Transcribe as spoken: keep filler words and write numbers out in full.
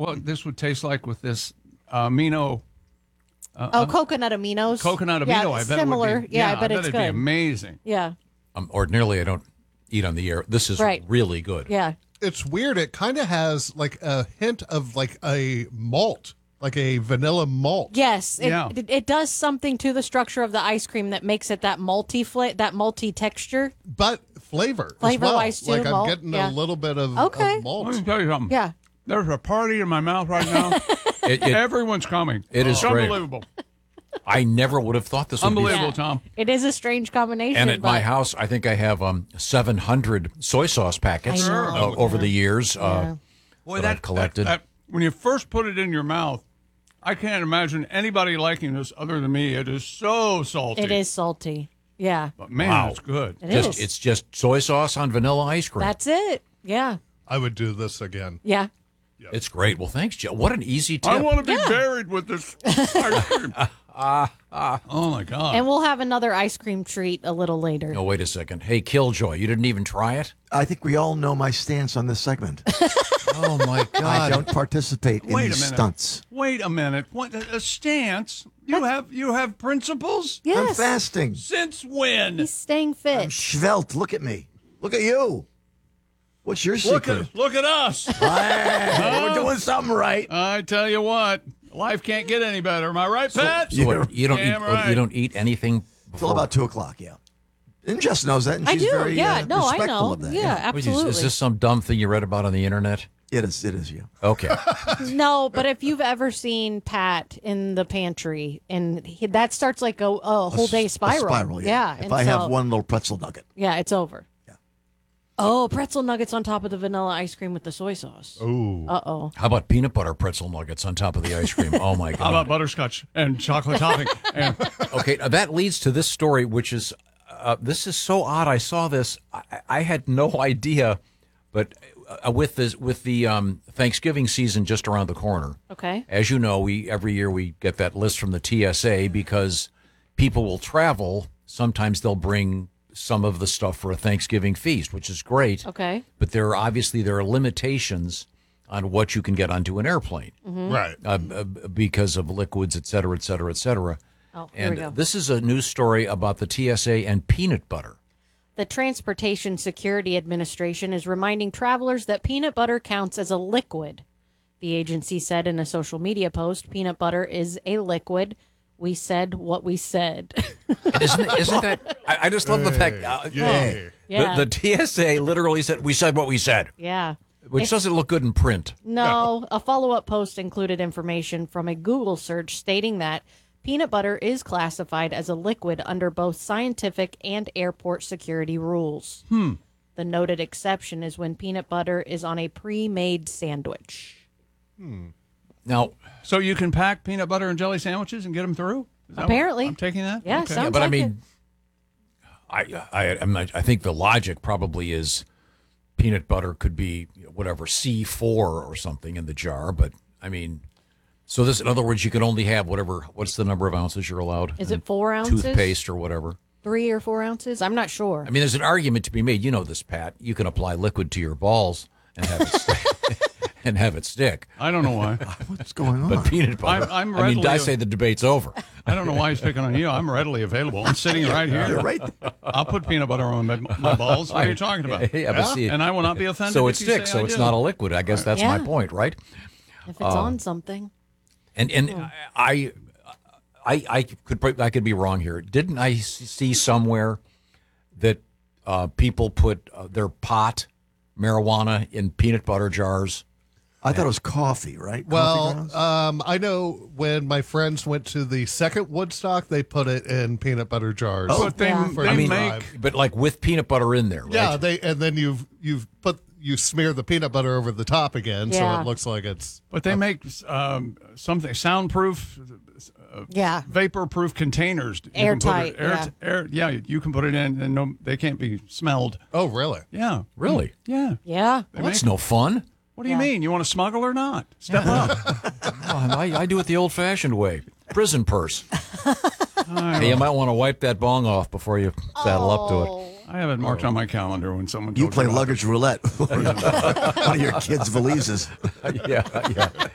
what this would taste like with this uh, amino. Uh, oh, coconut aminos. Coconut amino. Yeah, I bet similar. It would be, yeah, yeah, I bet, it's it'd good. be amazing. Yeah. Um, ordinarily, I don't eat on the air. This is Right. really good. Yeah. It's weird. It kind of has like a hint of like a malt, like a vanilla malt. Yes, it, Yeah. it, it does something to the structure of the ice cream that makes it that multi fla- that multi texture. But flavor as Flavor well. wise, too, Like I'm malt, getting yeah. a little bit of, Okay. of malt. Let me tell you something. Yeah. There's a party in my mouth right now. It, it, Everyone's coming. It is it's great. unbelievable. I never would have thought this would Unbelievable, Yeah. Tom. It is a strange combination. be. And at my but- house, I think I have um, seven hundred soy sauce packets I know. uh, over the years. Uh, Boy, that I've collected. that- when you first put it in your mouth, I can't imagine anybody liking this other than me. It is so salty. It is salty. Yeah. But man, Wow. it's good. It just is. It's just soy sauce on vanilla ice cream. That's it. Yeah. I would do this again. Yeah. It's great. Well, thanks, Joe. What an easy tip. I want to be buried with this ice cream. oh, my God. And we'll have another ice cream treat a little later. No, wait a second. Hey, Killjoy, you didn't even try it? I think we all know my stance on this segment. Oh, my God. I don't participate in Wait a these minute. stunts. Wait a minute. What a stance? You have you have principles? I'm Yes. fasting. Since when? He's staying fit. Svelte, look at me. Look at you. What's your Look secret? at look at us. Hey, we're doing something right. I tell you what, life can't get any better. Am I right, Pat? So what, you don't Damn eat right. you don't eat anything Till before about two o'clock, yeah. And Jess knows that, and I she's do. very yeah. uh, no, I respectful know. of that. Yeah, What is- absolutely. Is this some dumb thing you read about on the internet? It is, it is, yeah. Okay. No, but if you've ever seen Pat in the pantry, and he, that starts like a, a whole day A spiral. spiral, yeah. If and I so- have one little pretzel nugget. yeah, it's over. Yeah. Oh, pretzel nuggets on top of the vanilla ice cream with the soy sauce. Ooh. Uh oh. How about peanut butter pretzel nuggets on top of the ice cream? Oh, my God. How about butterscotch and chocolate topping? And Okay, now that leads to this story, which is uh, this is so odd. I saw this. I, I had no idea, but uh, with this with the um, Thanksgiving season just around the corner, Okay. as you know, we every year we get that list from the T S A because people will travel. Sometimes they'll bring some of the stuff for a Thanksgiving feast, which is great. Okay. But there are obviously there are limitations on what you can get onto an airplane Right. uh, uh, because of liquids, et cetera, et cetera, et cetera. Oh, here And we go. this is a news story about the T S A and peanut butter. The Transportation Security Administration is reminding travelers that peanut butter counts as a liquid. The agency said in a social media post, peanut butter is a liquid. We said what we said. Isn't, it, isn't that? I, I just love the fact. Uh, Yay. Yeah. the, the T S A literally said, "We said what we said," yeah. which doesn't look good in print. No, a follow-up post included information from a Google search stating that peanut butter is classified as a liquid under both scientific and airport security rules. Hmm. The noted exception is when peanut butter is on a pre-made sandwich. Now, so you can pack peanut butter and jelly sandwiches and get them through? Is that what- Apparently. I'm taking that? Yeah, Okay. sounds yeah, but I like mean, I, I, I'm not, I think the logic probably is peanut butter could be whatever C four or something in the jar, but I mean, so this, in other words, you can only have whatever. What's the number of ounces you're allowed? Is in it four ounces? Toothpaste or whatever. Three or four ounces? I'm not sure. I mean, there's an argument to be made. You know this, Pat. You can apply liquid to your balls and have it stick. and have it stick. I don't know why. What's going on? But peanut butter. I'm- I'm I mean, readily- I say the debate's over. I don't know why he's picking on you. I'm readily available. I'm sitting right here. You're right. I'll put peanut butter on my, my balls. What are you talking about? Yeah, but see, and I will not be offended. So if it you sticks. say So I it's do. not a liquid. I guess that's my Yeah. point, right? if it's on something. And and I, I, I could I could be wrong here. Didn't I see somewhere that uh, people put uh, their pot marijuana in peanut butter jars? I thought it was coffee, right? Coffee Well, grounds? um, I know when my friends went to the second Woodstock, they put it in peanut butter jars. Oh. But they, Yeah. they I mean, make but like with peanut butter in there, right? Yeah, they and then you've you've put you smear the peanut butter over the top again, Yeah. so it looks like it's. but they make um, something soundproof, uh, Yeah. vapor-proof containers. You can put Airtight, it- air, air, yeah, you can put it in, and no, they can't be smelled. Oh, really? Yeah, Really? yeah. Yeah. Well, that's no fun. What do you Yeah. mean? You want to smuggle or not? Step up. Oh, I, I do it the old-fashioned way. Prison purse. Hey, you might want to wipe that bong off before you saddle up to it. I have it marked on my calendar when someone. You told play about it. luggage roulette. One of your kids' valises. Yeah, yeah.